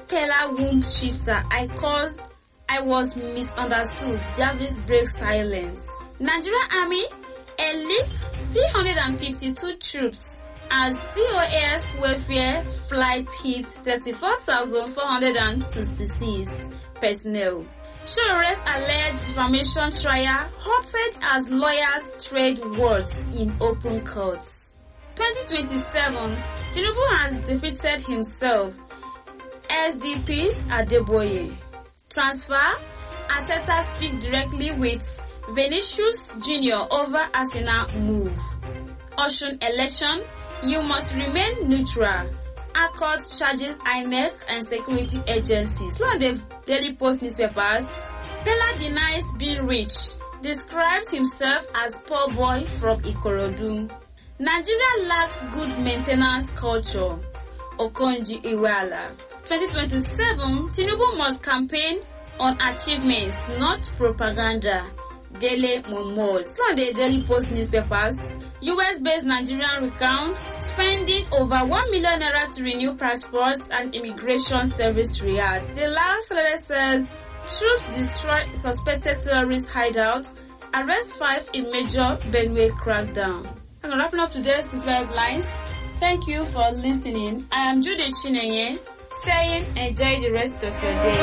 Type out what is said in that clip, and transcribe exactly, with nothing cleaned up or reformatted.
Pella womb shifter. I caused, I was misunderstood. Jarvis breaks silence. Nigerian Army elite three hundred fifty-two troops as C O S welfare flight hit thirty-four thousand four hundred sixty-six personnel. Show arrest alleged defamation trial halted as lawyers trade words in open courts. twenty twenty-seven, Tinubu has defeated himself. S D P's Adeboye. Transfer, Arteta speak directly with Vinicius Junior over Arsenal move. Osun election, you must remain neutral. Accord charges I N E C and security agencies. One of the Daily Post newspapers. Pella denies being rich. Describes himself as poor boy from Ikorodu. Nigeria lacks good maintenance culture. Okonji Iweala. twenty twenty-seven, Tinubu must campaign on achievements, not propaganda. Daily Momo. One of the Daily Post newspapers. U S-based Nigerian recount spending over one million naira to renew passports and immigration service rewards. The last letter says, troops destroy suspected terrorist hideouts, arrest five in major Benue crackdown. I'm wrapping up today's headlines. Thank you for listening. I am Judy Chinenye, saying enjoy the rest of your day.